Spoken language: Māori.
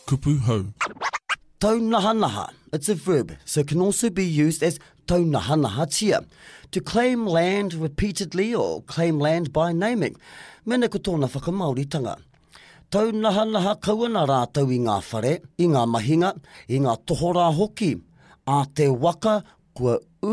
Kupu hau. Taunahanaha. It's a verb, so it can also be used as taunahanaha tia, to claim land repeatedly or claim land by naming. Mene ko tōna whakamauritanga. Taunahanaha kaua rātau i ngā whare, i ngā mahinga, i ngā tohora hoki, a te waka kua